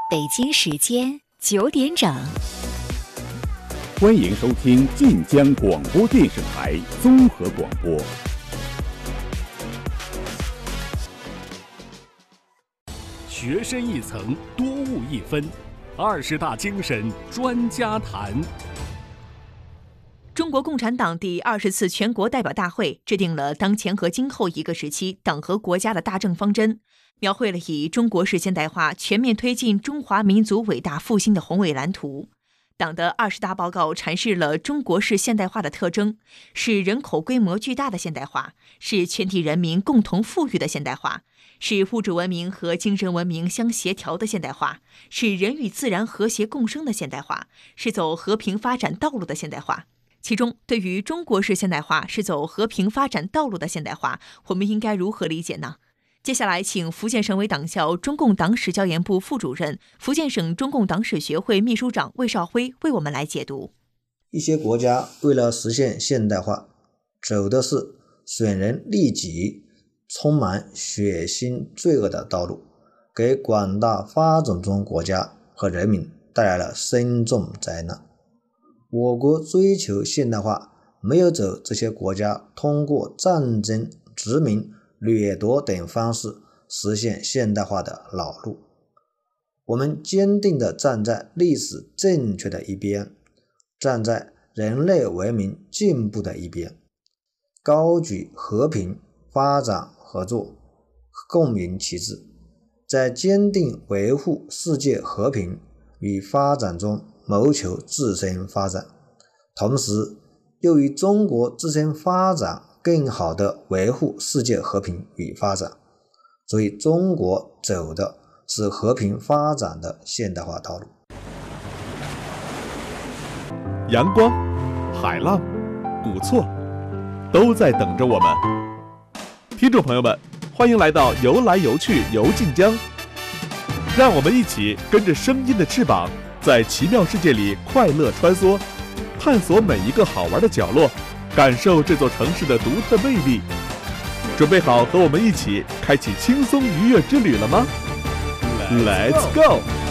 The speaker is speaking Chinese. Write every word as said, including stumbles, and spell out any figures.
北京时间九点整， 欢迎收听晋江广播电视台综合广播。 学深一层，多悟一分，二十大精神专家谈。 中国共产党第二十次全国代表大会制定了当前和今后一个时期党和国家的大政方针，描绘了以中国式现代化全面推进中华民族伟大复兴的宏伟蓝图。党的二十大报告阐释了中国式现代化的特征，是人口规模巨大的现代化，是全体人民共同富裕的现代化，是物质文明和精神文明相协调的现代化，是人与自然和谐共生的现代化，是走和平发展道路的现代化。其中，对于中国式现代化是走和平发展道路的现代化，我们应该如何理解呢？接下来，请福建省委党校中共党史教研部副主任、福建省中共党史学会秘书长魏少辉为我们来解读。 一些国家为了实现现代化，走的是损人利己、充满血腥罪恶的道路，给广大发展中国家和人民带来了深重灾难。我国追求现代化，没有走这些国家通过战争、殖民、掠夺等方式实现现代化的老路。我们坚定地站在历史正确的一边，站在人类文明进步的一边，高举和平、发展、合作、共赢旗帜，在坚定维护世界和平与发展中谋求自身发展，同时又以中国自身发展更好地维护世界和平与发展。所以中国走的是和平发展的现代化道路。 阳光、海浪、古厝都在等着我们。听众朋友们，欢迎来到游来游去游晋江，让我们一起跟着声音的翅膀，在奇妙世界里快乐穿梭，探索每一个好玩的角落，感受这座城市的独特魅力。准备好和我们一起开启轻松愉悦之旅了吗？ Let's go!